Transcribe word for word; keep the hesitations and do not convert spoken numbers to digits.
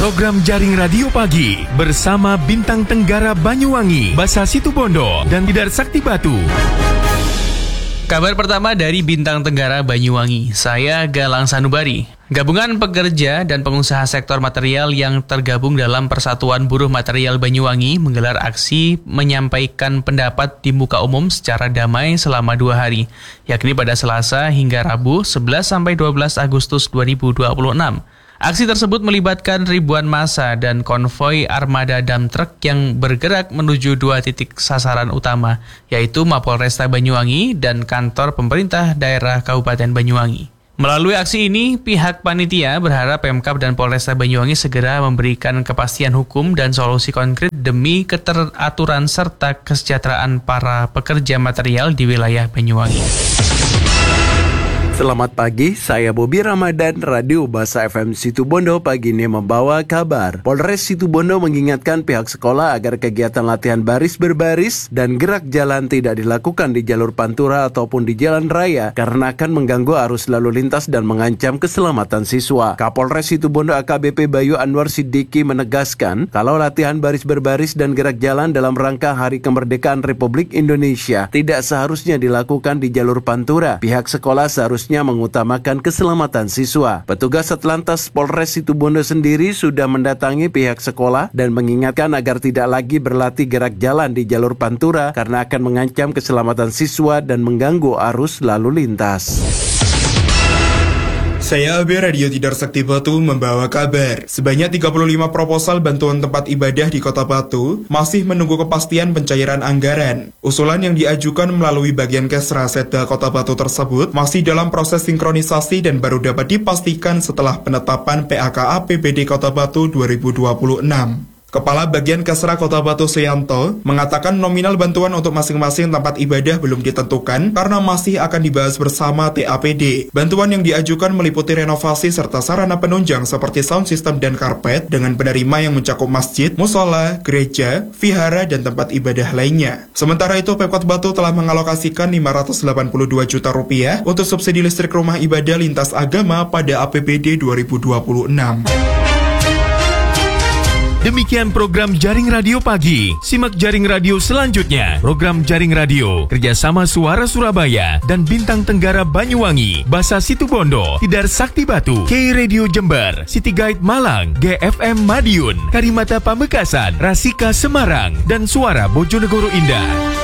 Program Jaring Radio Pagi bersama Bintang Tenggara Banyuwangi, Basa Situbondo, dan Bidar Sakti Batu. Kabar pertama dari Bintang Tenggara Banyuwangi, saya Galang Sanubari. Gabungan pekerja dan pengusaha sektor material yang tergabung dalam Persatuan Buruh Material Banyuwangi menggelar aksi menyampaikan pendapat di muka umum secara damai selama dua hari, yakni pada Selasa hingga Rabu sebelas sampai dua belas Agustus dua ribu dua puluh enam. Aksi tersebut melibatkan ribuan massa dan konvoi armada dump truck yang bergerak menuju dua titik sasaran utama, yaitu Mapolresta Banyuwangi dan kantor pemerintah daerah Kabupaten Banyuwangi. Melalui aksi ini, pihak panitia berharap Pemkab dan Polresta Banyuwangi segera memberikan kepastian hukum dan solusi konkret demi keteraturan serta kesejahteraan para pekerja material di wilayah Banyuwangi. Selamat pagi, saya Bobi Ramadan, Radio Basa F M Situbondo pagi ini membawa kabar. Polres Situbondo mengingatkan pihak sekolah agar kegiatan latihan baris berbaris dan gerak jalan tidak dilakukan di jalur pantura ataupun di jalan raya karena akan mengganggu arus lalu lintas dan mengancam keselamatan siswa. Kapolres Situbondo A K B P Bayu Anwar Siddiqui menegaskan kalau latihan baris berbaris dan gerak jalan dalam rangka Hari Kemerdekaan Republik Indonesia tidak seharusnya dilakukan di jalur pantura. Pihak sekolah seharusnya mengutamakan keselamatan siswa. Petugas Satlantas Polres Situbondo sendiri sudah mendatangi pihak sekolah dan mengingatkan agar tidak lagi berlatih gerak jalan di jalur pantura karena akan mengancam keselamatan siswa dan mengganggu arus lalu lintas. Saya Abe Radio Tidar Sakti Batu membawa kabar. Sebanyak tiga puluh lima proposal bantuan tempat ibadah di Kota Batu masih menunggu kepastian pencairan anggaran. Usulan yang diajukan melalui bagian Kesra Setda Kota Batu tersebut masih dalam proses sinkronisasi dan baru dapat dipastikan setelah penetapan P A K A P B D Kota Batu dua ribu dua puluh enam. Kepala Bagian Kesra Kota Batu Suyanto mengatakan nominal bantuan untuk masing-masing tempat ibadah belum ditentukan karena masih akan dibahas bersama T A P D. Bantuan yang diajukan meliputi renovasi serta sarana penunjang seperti sound system dan karpet dengan penerima yang mencakup masjid, musola, gereja, vihara, dan tempat ibadah lainnya. Sementara itu, Pemkot Batu telah mengalokasikan lima ratus delapan puluh dua juta rupiah untuk subsidi listrik rumah ibadah lintas agama pada A P B D dua ribu dua puluh enam. Demikian program Jaring Radio Pagi. Simak Jaring Radio selanjutnya. Program Jaring Radio kerjasama Suara Surabaya dan Bintang Tenggara Banyuwangi, Basa Situbondo, Tidar Sakti Batu, K Radio Jember, City Guide Malang, G F M Madiun, Karimata Pamekasan, Rasika Semarang, dan Suara Bojonegoro Indah.